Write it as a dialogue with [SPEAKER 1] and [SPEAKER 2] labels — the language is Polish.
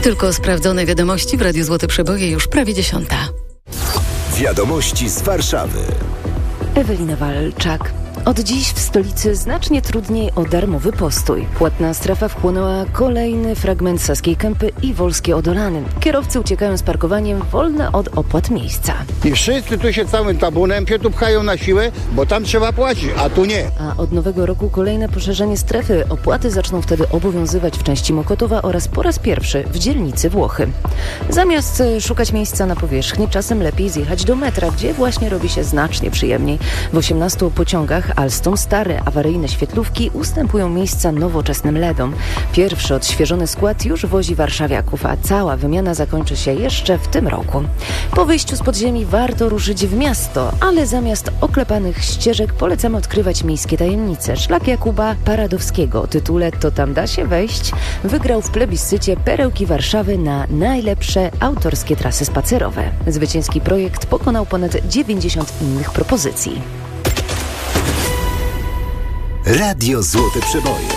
[SPEAKER 1] Tylko sprawdzone wiadomości w Radiu Złote Przeboje już prawie 10:00.
[SPEAKER 2] Wiadomości z Warszawy.
[SPEAKER 3] Ewelina Walczak. Od dziś w stolicy znacznie trudniej o darmowy postój. Płatna strefa wchłonęła kolejny fragment Saskiej Kępy i Wolskie Odolany. Kierowcy uciekają z parkowaniem wolne od opłat miejsca.
[SPEAKER 4] I wszyscy tu się całym tabunem się tu pchają na siłę, bo tam trzeba płacić, a tu nie.
[SPEAKER 3] A od nowego roku kolejne poszerzenie strefy. Opłaty zaczną wtedy obowiązywać w części Mokotowa oraz po raz pierwszy w dzielnicy Włochy. Zamiast szukać miejsca na powierzchni, czasem lepiej zjechać do metra, gdzie właśnie robi się znacznie przyjemniej. W 18 pociągach Alstom stare awaryjne świetlówki ustępują miejsca nowoczesnym LEDom. Pierwszy odświeżony skład już wozi warszawiaków, a cała wymiana zakończy się jeszcze w tym roku. Po wyjściu z podziemi warto ruszyć w miasto, ale zamiast oklepanych ścieżek polecamy odkrywać miejskie tajemnice. Szlak Jakuba Paradowskiego o tytule "To tam da się wejść" wygrał w plebiscycie Perełki Warszawy na najlepsze autorskie trasy spacerowe. Zwycięski projekt pokonał ponad 90 innych propozycji.
[SPEAKER 2] Radio Złote Przeboje.